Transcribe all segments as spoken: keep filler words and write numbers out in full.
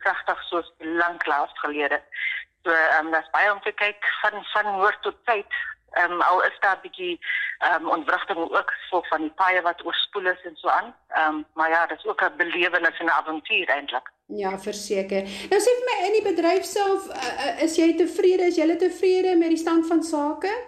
kragtig soos lanklaas gelede. So, um, dat is baie om te kyk van, van noord tot suid. Um, al is daar 'n bietjie um, ontwrigting ook so van die paaie wat oorspoel is en so aan. Um, maar ja, dat is ook 'n belewenis en 'n avontuur eintlik. Ja, verseker. Nou sê vir my, in die bedryf self, uh, is jy tevrede, is julle tevrede met die stand van sake?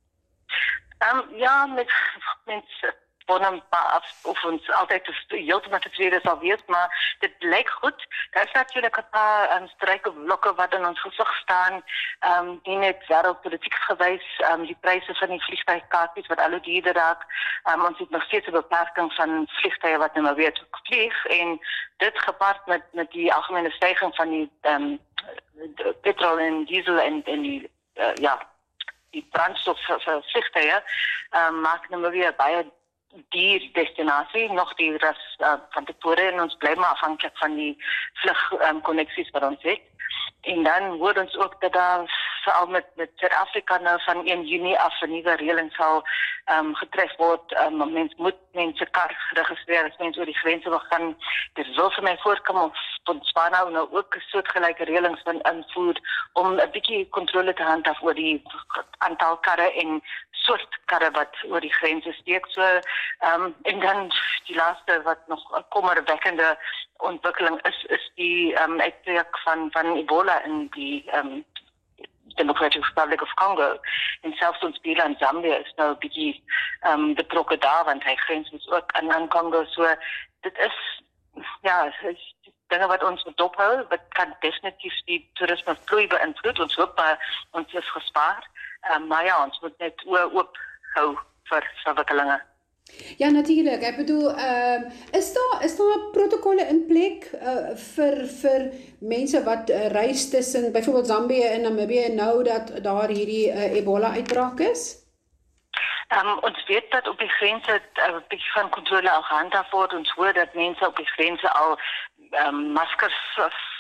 Um, ja, met mense wonder af of ons altyd heeltemal tevrede sal wees, maar dit lyk goed. Daar is natuurlijk 'n paar um, struikelblokke wat in ons gesig staan, um, die net wêreldpolitiek gewys, um, die pryse van die vliegtuigkaartjies wat al hoe duurder raak. Um, ons het nog steeds 'n beperking van vliegtuie wat nou maar weer vlieg, en dit gepaard met, met die algemene styging van die um, petrol en diesel en, en die, uh, ja, die brandstof vir vliegtuie, um, maak nou maar weer baie die destinasie, nog die res uh, van tevore, en ons bly maar afhanklik van die vlugkonneksies um, wat ons het. En dan hoor ons ook dat daar veral met, met Suid-Afrika nou van een Junie af 'n nuwe reëling sal um, getref word. Um, mens moet mense kar registreer as mense oor die grense wil gaan. Dit wil vir my voorkom of Botswana nou ook soortgelyke reëlings van invoer om 'n bietjie kontrole te handhaaf oor die aantal karre en soort karre wat oor die grense steek. So, um, en dan die laaste wat nog 'n kommerwekkende ontwikkeling is, is die um, uitbreek van, van Ebola in die um, Democratic Republic of Congo. En selfs ons buurland Zambia is nou 'n bietjie um, betrokke daar, want hy grens ons ook aan, aan Congo. So, dit is, ja, is dinge wat ons moet dophou, wat kan definitief die toerisme vloei beïnvloed. Ons hoop maar ons is gespaar. Um, maar ja, ons moet net oor oop hou vir verwikkelinge. Ja, natuurlijk. Ek bedoel, uh, is daar is daar protokolle in plek uh, vir vir mense wat uh, reis tussen byvoorbeeld Zambië en Namibië nou dat daar hierdie uh, Ebola uitbraak is? Um, ons weet dat op die grense 'n uh, bietjie van kontrole al gehandhaaf word. Ons hoor dat mense op die grense al um, maskers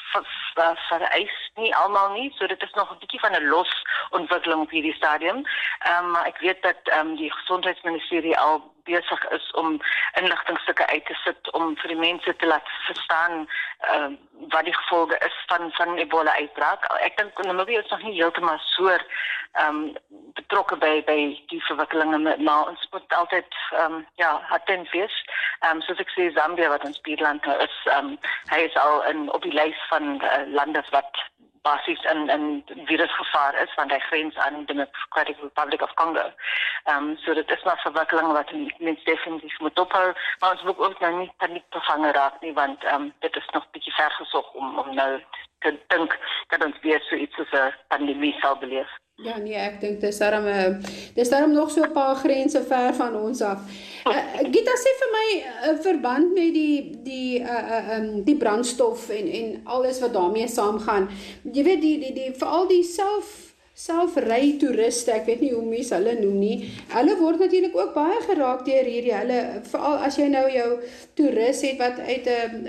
vereis, nie almal nie, so dit is nog 'n bietjie van 'n los ontwikkeling op hierdie stadium. Um, maar ek weet dat um, die gesondheidsministerie al besig is om inligtingstukke uit te sit om vir die mense te laat verstaan uh, wat die gevolge is van van Ebola uitbraak. Ek dink Namibië is nog nie heeltemal so um, betrokke by by die verwikkelinge, maar ons moet altyd um, ja, attent wees. Um, soos ek sê, Zambia wat ons buurland nou is, um, hy is al in op die lys van uh, lande wat basies in, in virusgevaar is, want hy grens aan die Democratic Republic of Congo. Um, so dit is maar verwikkeling wat mens definitief moet ophou, maar ons moet ook nou nie paniek bevange raak nie, want um, dit is nog 'n bietjie ver gesog om, om nou te dink dat ons weer so iets soos 'n pandemie sal beleef. Ja, nee, ek dink dis daarom, uh, dis daarom nog so 'n paar grense ver van ons af. Uh, Gita, sê vir my 'n uh, verband met die die uh, uh, um, die brandstof en en alles wat daarmee saamgaan. Jy weet die die die veral die self selfry toeriste, ek weet nie hoe mense hulle noem nie. Hulle word natuurlik ook baie geraak deur hierdie hulle veral as jy nou jou toerist het wat uit 'n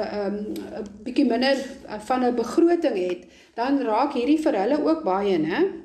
'n 'n bietjie minder van 'n begroting het, dan raak hierdie vir hulle ook baie, né?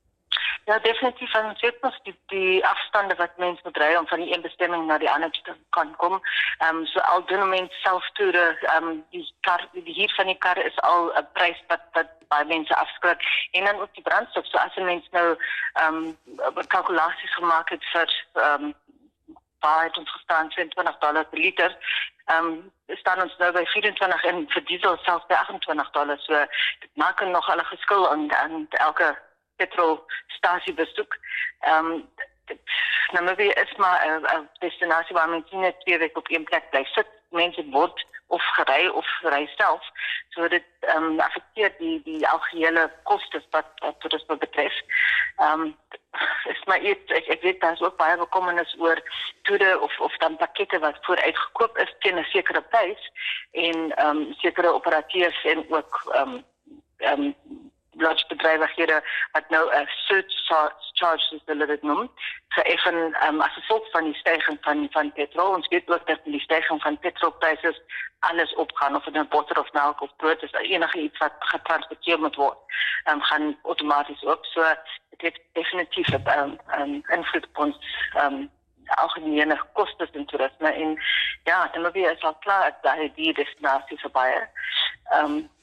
Ja, definitief. En ons weet nog die, die afstande wat mense moet ry om van die een bestemming na die ander te kan kom. Um, so al doen mense selftoere, um, die kar, die hier van die kar is al 'n prys wat wat baie mense afskrik. En dan ook die brandstof. So as 'n mens nou um, kalkulasies gemaak het vir um, waar het ons gestaan tweeëntwintig dollar per liter, um, staan ons nou by vyf-en-twintig en vir diesel selfs by agt-en-twintig dollar. So dit maak nog al 'n verskil aan, aan elke petrolstasie besoek. Um, Namibië is maar 'n destinasie waar mense net twee weke op een plek bly sit. Mense word of gery of ry self. So dit um, affekteer die die algehele kostes wat wat toerisme betref. Um, is maar iets, ek, ek weet daar is ook baie bekommernis oor toere of of dan pakkette wat vooruitgekoop is teen 'n sekere prys en um, sekere operateurs en ook um, um, lodgebedrywighede wat nou 'n surcharge soos hulle dit noem, geëffen um, as gevolg van die styging van van petrol. Ons weet ook dat die styging van petrolpryse alles opgaan, of dit nou botter of melk of brood is, enige iets wat getransporteer moet word, um, gaan outomaties op. So dit het definitief 'n um, um, invloed op ons um, algemene kostes in toerisme. En ja, Namibië is al klaar dat die destinasie vir baie. Um,